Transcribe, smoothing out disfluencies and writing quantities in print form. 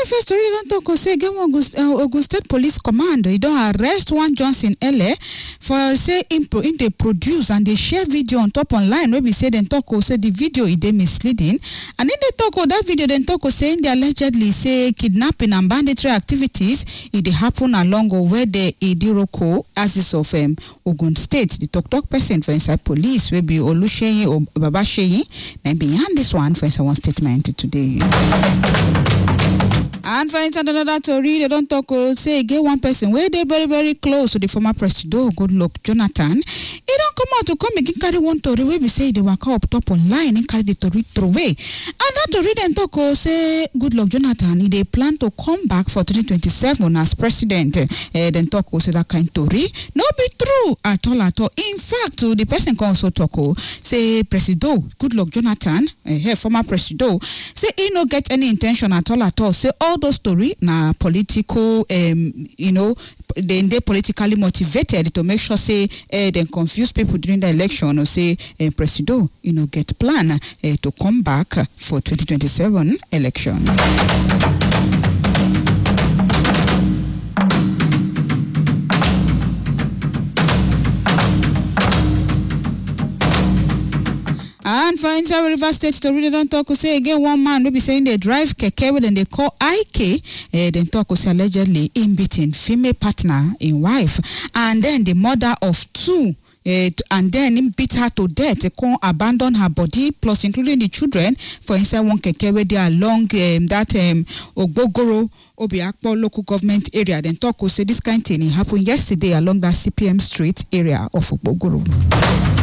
first story don't talk say again Ogun State Police Command. They don't arrest one Johnson LA for say in they produce and they share video on top online where we say then talk say the video is misleading. And in the talk that video then talk saying they allegedly say kidnapping and banditry activities it happen along where the Idiroko axis of Ogun State. The talk person for inside police will be Olusheyi or Babasheyi. Then behind this one for inside one statement today. And for instance, another story, they don't talk, say, get one person where they very, very close to the former president, Goodluck Jonathan. He don't come out to come again carry one story where we say they were up top online and carry the story through away. And that story then talk, say, Goodluck Jonathan, they plan to come back for 2027 as president. Then talk, say that kind of story. No be true at all at all. In fact, the person can also talk, say, President Goodluck Jonathan, former president, say he no get any intention at all. Say all those story na political, then they politically motivated to make sure say then confuse people during the election or say President get plan to come back for 2027 election. And for inside River State story, they don't talk say again one man will be saying they drive keke when they call IK. Then talk say allegedly in beating female partner in wife, and then the mother of two. And then him beat her to death. They can't abandon her body, plus including the children. For inside one keke where they are along that Ogbogoro Obiakpo local government area. Then talk say this kind of thing happened yesterday along that CPM Street area of Ogbogoro.